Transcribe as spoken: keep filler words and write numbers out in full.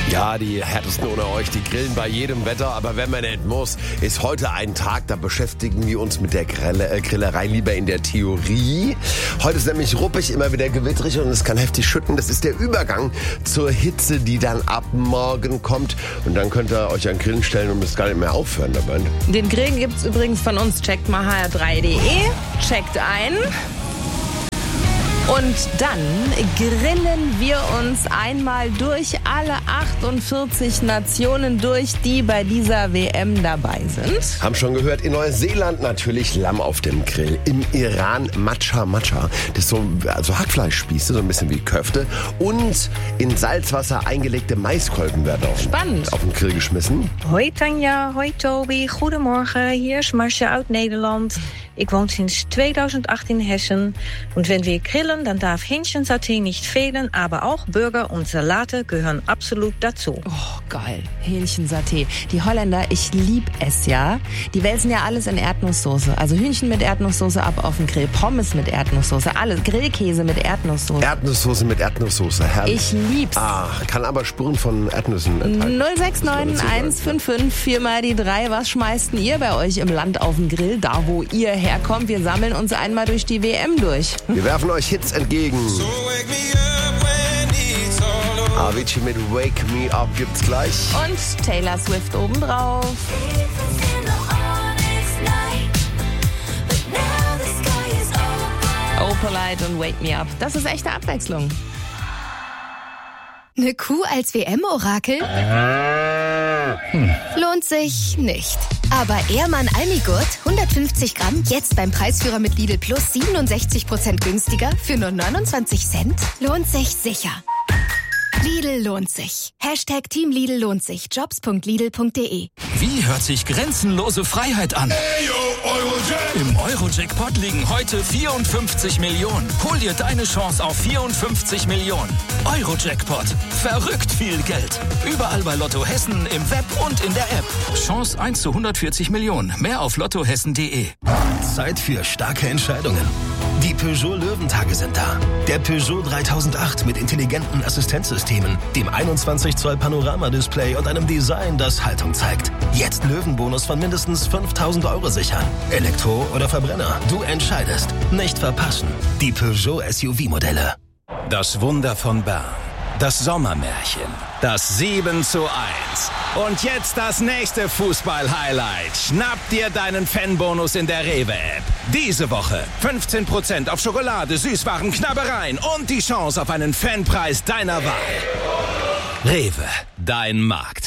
Ja, die Härtesten ohne euch, die grillen bei jedem Wetter. Aber wenn man nicht muss, ist heute ein Tag, da beschäftigen wir uns mit der Grille, äh, Grillerei lieber in der Theorie. Heute ist nämlich ruppig, immer wieder gewitterig und es kann heftig schütten. Das ist der Übergang zur Hitze, die dann ab morgen kommt. Und dann könnt ihr euch an Grillen stellen und müsst gar nicht mehr aufhören dabei. Den Grillen gibt's übrigens von uns. Checkt mal h r drei punkt d e, checkt ein. Und dann grillen wir uns einmal durch alle achtundvierzig Nationen durch, die bei dieser W M dabei sind. Haben schon gehört, in Neuseeland natürlich Lamm auf dem Grill. Im Iran Matcha Matcha. Das ist so also Hackfleischspieße, so ein bisschen wie Köfte. Und in Salzwasser eingelegte Maiskolben werden auf, Spannend. auf den Grill geschmissen. Hoi Tanja, hoi Toby, goedemorgen. Hier ist Marcia uit Nederland. Ich wohne sinds tweeduizend acht in Hessen. Und wenn wir grillen, dann darf Hähnchensaté nicht fehlen, aber auch Burger und Salate gehören absolut dazu. Oh, geil. Hähnchensaté. Die Holländer, ich lieb es ja. Die wälzen ja alles in Erdnusssoße. Also Hühnchen mit Erdnusssoße ab auf den Grill, Pommes mit Erdnusssoße, alles. Grillkäse mit Erdnusssoße. Erdnusssoße mit Erdnusssoße, herrlich. Ich lieb's. Ah, kann aber Spuren von Erdnüssen enthalten. null sechs neun eins fünf fünf vier mal die drei. Was schmeißt denn ihr bei euch im Land auf den Grill? Da, wo ihr herkommt. Wir sammeln uns einmal durch die W M durch. Wir werfen euch Hits entgegen. Avicii mit Wake Me Up gibt's gleich. Und Taylor Swift obendrauf. Opalite und Wake Me Up. Das ist echte Abwechslung. Eine Kuh als W M-Orakel? Hm. Lohnt sich nicht. Aber Ehrmann Almigurt, hundertfünfzig Gramm, jetzt beim Preisführer mit Lidl Plus siebenundsechzig Prozent günstiger für nur neunundzwanzig Cent? Lohnt sich sicher. Lidl lohnt sich. Hashtag Team Lidl lohnt sich. Jobs punkt lidl punkt de. Wie hört sich grenzenlose Freiheit an? Im Euro-Jackpot liegen heute vierundfünfzig Millionen. Hol dir deine Chance auf vierundfünfzig Millionen. Euro-Jackpot. Verrückt viel Geld. Überall bei Lotto Hessen, im Web und in der App. Chance eins zu hundertvierzig Millionen. Mehr auf lottohessen punkt de. Zeit für starke Entscheidungen. Die Peugeot Löwentage sind da. Der Peugeot dreitausendacht mit intelligenten Assistenzsystemen, dem einundzwanzig Zoll Panorama-Display und einem Design, das Haltung zeigt. Jetzt Löwenbonus von mindestens fünftausend Euro sichern. Elektro oder Verbrenner, du entscheidest. Nicht verpassen. Die Peugeot S U V-Modelle. Das Wunder von Bern. Das Sommermärchen. Das sieben zu eins. Und jetzt das nächste Fußball-Highlight. Schnapp dir deinen Fanbonus in der Rewe-App. Diese Woche fünfzehn Prozent auf Schokolade, Süßwaren, Knabbereien und die Chance auf einen Fanpreis deiner Wahl. Rewe, dein Markt.